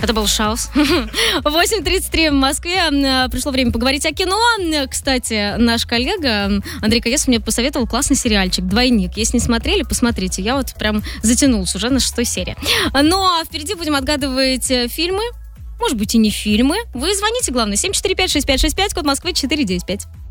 Это был Шаус. 8:33 в Москве. Пришло время поговорить о кино. Кстати, наш коллега Андрей Каесов мне посоветовал классный сериальчик «Двойник». Если не смотрели, посмотрите. Я вот прям затянулась уже на 6-й серии. Ну, а впереди будем отгадывать фильмы. Может быть, и не фильмы. Вы звоните, главное, 745-6565, код Москвы 495.